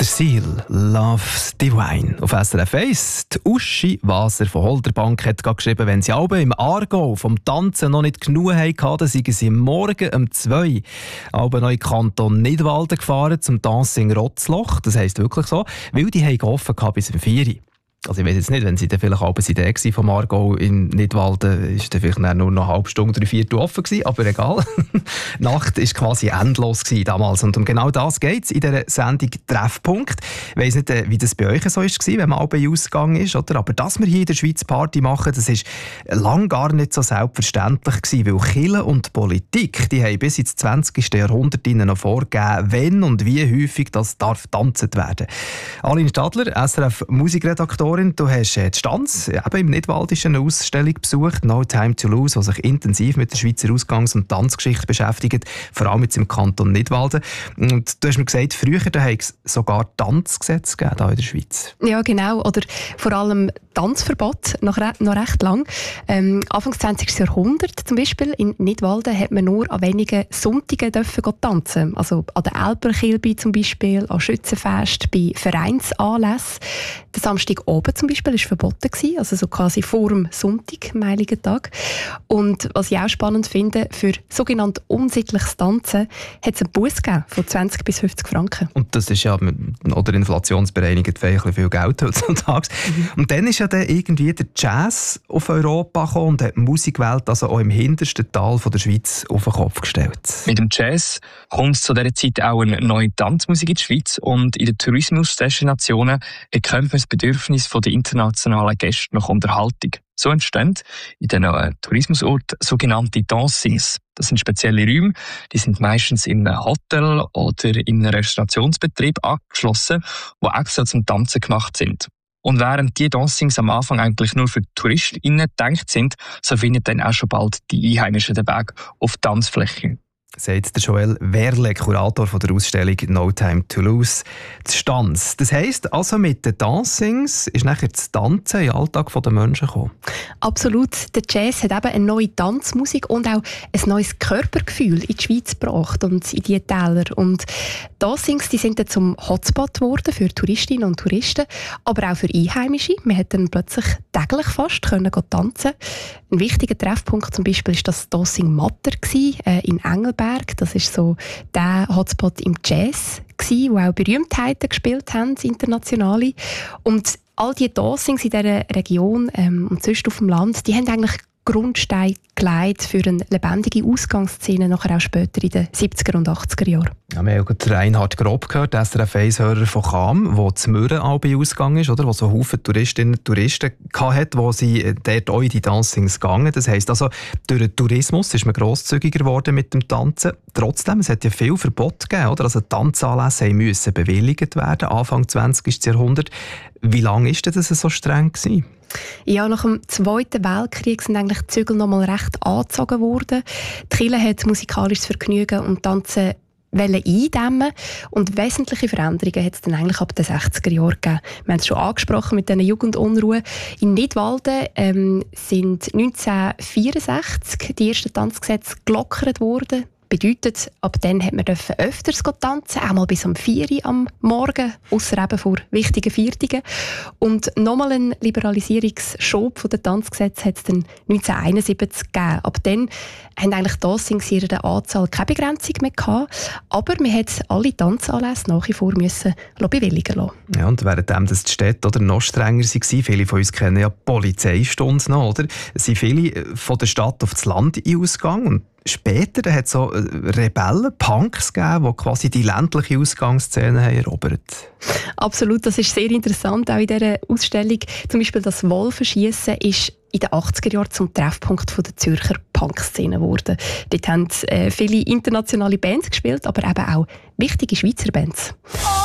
Seal, Love's Divine. Auf SRF 1. Die Uschi Waser von Holderbank hat geschrieben, wenn sie alle im Aargau vom Tanzen noch nicht genug hatten, dann seien sie morgen um 2 alle noch in den Kanton Nidwalden gefahren zum Dancing Rotzloch. Das heisst wirklich so, weil die haben offen bis um 4 Uhr. Also ich weiß jetzt nicht, wenn sie dann vielleicht abends in der vom Aargau in Nidwalden, ist dann vielleicht nur noch eine halbe Stunde, 3/4 offen gewesen, aber egal. Die Nacht war quasi endlos damals und um genau das geht es in dieser Sendung «Treffpunkt». Ich weiss nicht, wie das bei euch so war, wenn man abends ausgegangen ist, oder? Aber dass wir hier in der Schweiz Party machen, das war lange gar nicht so selbstverständlich gewesen, weil Kirche und Politik, die haben bis ins 20. Jahrhundert noch vorgegeben, wenn und wie häufig das darf getanzt werden. Aline Stadler, SRF Musikredaktorin, du hast die Stanz eben im Nidwaldischen Ausstellung besucht, «No Time to Lose», die sich intensiv mit der Schweizer Ausgangs- und Tanzgeschichte beschäftigt, vor allem jetzt im Kanton Nidwalden. Und du hast mir gesagt, früher hat es sogar Tanzgesetze gegeben hier in der Schweiz. Ja, genau. Oder vor allem Tanzverbot, noch recht lang. Anfang des 20. Jahrhunderts zum Beispiel in Nidwalden hat man nur an wenigen Sonntagen tanzen. Also an der Elberkilbe zum Beispiel, an Schützenfest, bei Vereinsanlässen. Der Samstag oben zum Beispiel war verboten, also so quasi vor dem Sonntag, am Heiligen Tag. Und was ich auch spannend finde, für sogenannt unsittliches Tanzen hat es einen Buss gegeben von 20 bis 50 Franken. Und das ist ja, oder inflationsbereinigt, viel Geld heutzutage. Und dann ist ja dann irgendwie der Jazz auf Europa gekommen und hat die Musikwelt also auch im hintersten Tal von der Schweiz auf den Kopf gestellt. Mit dem Jazz kommt zu dieser Zeit auch eine neue Tanzmusik in die Schweiz und in den Tourismusdestinationen erkennt man das Bedürfnis der internationalen Gäste nach Unterhaltung. So entstehen in diesen Tourismusorten sogenannte Dancings. Das sind spezielle Räume, die sind meistens in einem Hotel oder in einem Restaurationsbetrieb angeschlossen, die extra zum Tanzen gemacht sind. Und während die Dancings am Anfang eigentlich nur für TouristInnen gedacht sind, so finden dann auch schon bald die Einheimischen den Weg auf die Tanzfläche. Sagt der Joel Werle, Kurator von der Ausstellung «No Time to Lose», die Stanz. Das heisst, also mit den Dancings ist nachher das Tanzen in den Alltag der Menschen gekommen? Absolut. Der Jazz hat eben eine neue Tanzmusik und auch ein neues Körpergefühl in die Schweiz gebracht und in diese Täler. Und Dancings, die sind dann zum Hotspot geworden für Touristinnen und Touristen, aber auch für Einheimische. Man hat dann plötzlich täglich fast tanzen können. Ein wichtiger Treffpunkt zum Beispiel war das Dancing Matter in Engelberg. Das ist so der Hotspot im Jazz, wo auch Berühmtheiten gespielt haben, internationale. Und all die Dancings in dieser Region und sonst auf dem Land, die haben eigentlich Grundstein gelegt für eine lebendige Ausgangsszene, nachher auch später in den 70er und 80er Jahren. Ja, wir haben gerade Reinhard Grob gehört, der SRF 1-Hörer von Cham, der zu Mürren ausgegangen ist, oder? Wo so Haufen Touristinnen und Touristen hatte, wo sie dort auch in die Dancings gegangen. Das heisst also, durch den Tourismus ist man grosszügiger geworden mit dem Tanzen. Trotzdem, es hat ja viel Verbot gegeben, oder? Also Tanzanlässe mussten bewilligt werden, Anfang 20. Jahrhundert. Wie lange war das so streng gewesen? Ja, nach dem Zweiten Weltkrieg sind eigentlich die Zügel noch mal recht angezogen worden. Die Kirche hat musikalisches Vergnügen und Tanzen eindämmen und wesentliche Veränderungen hat es dann eigentlich ab den 60er Jahren gegeben. Wir haben es schon angesprochen mit diesen Jugendunruhen. In Nidwalden sind 1964 die ersten Tanzgesetze gelockert worden. Bedeutet, ab dann hat man öfters tanzen, auch mal bis um 4 Uhr am Morgen, ausser eben vor wichtigen Viertigen. Und nochmal einen Liberalisierungsschub der Tanzgesetze hat es dann 1971 gegeben. Ab dann haben eigentlich Dancings in der Anzahl keine Begrenzung mehr gehabt, aber man hat alle Tanzanlässe nach wie vor müssen bewilligen lassen. Ja, und währenddem das die Städte oder noch strenger waren, viele von uns kennen ja die Polizeistunden noch, oder? Es sind viele von der Stadt auf das Land ausgegangen und später hat es so Rebellen, Punks gegeben, die quasi die ländliche Ausgangsszene haben erobert. Absolut, das ist sehr interessant, auch in dieser Ausstellung. Zum Beispiel das Wolfenschiessen ist in den 80er Jahren zum Treffpunkt der Zürcher Punk-Szene geworden. Dort haben viele internationale Bands gespielt, aber eben auch wichtige Schweizer Bands.